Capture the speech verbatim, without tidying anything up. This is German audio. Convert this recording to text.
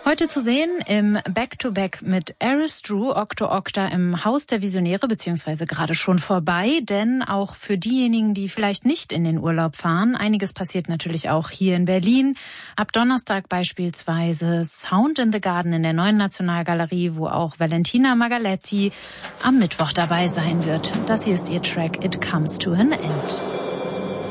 Heute zu sehen im Back-to-Back mit Eris Drew, Okto Okta im Haus der Visionäre, beziehungsweise gerade schon vorbei. Denn auch für diejenigen, die vielleicht nicht in den Urlaub fahren, einiges passiert natürlich auch hier in Berlin. Ab Donnerstag beispielsweise Sound in the Garden in der Neuen Nationalgalerie, wo auch Valentina Magaletti am Mittwoch dabei sein wird. Das hier ist ihr Track It Comes to an End.